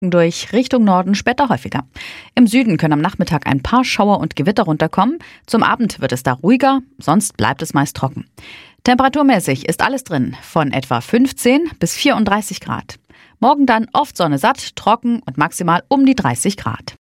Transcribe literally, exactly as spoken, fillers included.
Durch Richtung Norden später häufiger. Im Süden können am Nachmittag ein paar Schauer und Gewitter runterkommen. Zum Abend wird es da ruhiger, sonst bleibt es meist trocken. Temperaturmäßig ist alles drin, von etwa fünfzehn bis vierunddreißig Grad. Morgen dann oft Sonne satt, trocken und maximal um die dreißig Grad.